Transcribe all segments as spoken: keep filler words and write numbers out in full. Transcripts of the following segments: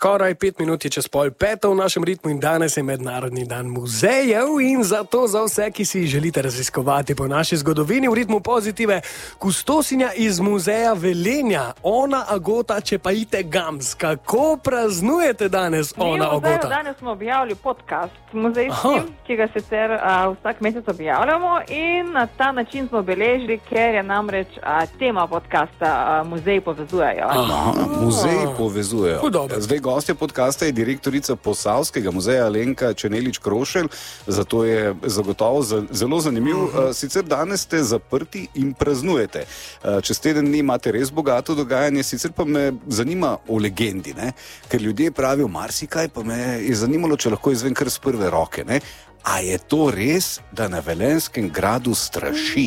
Skoraj pet minut je čez pol peto v našem ritmu in danes je Mednarodni dan muzejev in zato za vse, ki si želite raziskovati po naši zgodovini v ritmu pozitive, kustosinja iz muzeja Velenja, Ona Agota Čepajite Gams. Kako praznujete danes, Ona Agota? Danes smo objavili podcast muzejski, ki ga sicer a, vsak mesec objavljamo in na ta način smo obeležili, ker je namreč a, tema podcasta a, Muzej povezujejo. Aha, muzej povezujejo. Zdaj gostja podcasta je direktorica Posavskega muzeja Alenka Čenelič-Krošelj, zato je zagotovo zelo zanimiv. Uh-huh. Sicer danes ste zaprti in praznujete. Čez teden dni imate res bogato dogajanje, sicer pa me zanima o legendi, ne? Ker ljudje pravijo marsikaj, pa me je zanimalo, če lahko izvem kar z prve roke. Ne? A je to res, da na Velenjskem gradu straši?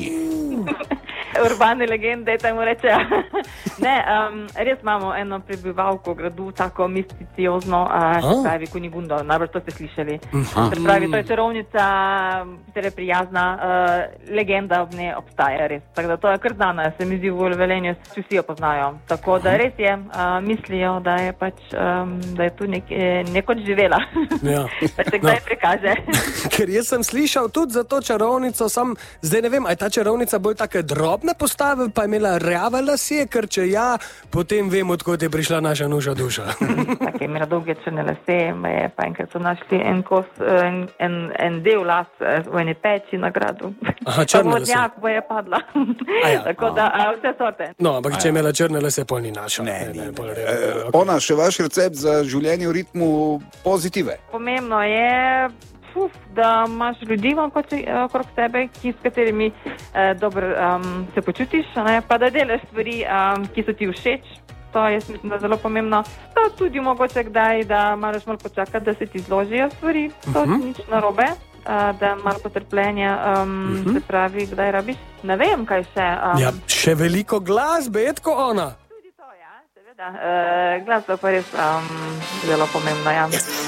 Urbane legende, temu reče. Ne, um, res imamo eno prebivalko gradu, tako misticiozno, uh, se pravi Kunigundo, najbolj to ste slišali. Se pravi, to je čarovnica, zelo prijazna, uh, legenda ob njej obstaja res. Tako da to je kar znano, se mi zdi v Velenju, vsi jo poznajo. Tako da res je, uh, mislijo, da je pač, um, da je tu nek, nekoč živela. Ja. Da se kdaj no. prikaže. Ker jaz sem slišal tudi za to čarovnico, sam, zdaj ne vem, a je ta čarovnica bolj take drobne postave, pa je imela rjave lasje, ker če ja, potem vem, odkot je prišla naša nuža duša. Tako je imela dolge črne lase, je pa enkrat so našli en kos, en, en, en del las v eni peči na gradu. Aha, črne lase. Vodnjak bo je padla. Ja. Tako da, a, vse sorte. No, ampak če je imela črne lase, pol ni naša. Ne, ne, ne, ne, ne. E, okay. Ona, še vaš recept za življenje v ritmu pozitive? Pomembno je, Uf, da imaš ljudi okrog sebe, ki, s katerimi eh, dobro um, se počutiš, ne? Pa da delaš stvari, um, ki so ti všeč. To je, mislim, da zelo pomembno. Pa tudi mogoče kdaj, da moraš malo počakati, da se ti zložijo stvari. To uh-huh. ni nič narobe, uh, da malo potrpljenja, um, uh-huh. se pravi, kdaj rabiš. Ne vem, kaj še. Um, ja, še veliko glasbe, etko Ona. Tudi to, ja, seveda. Uh, glasba pa res um, zelo pomembna, ja. Yes.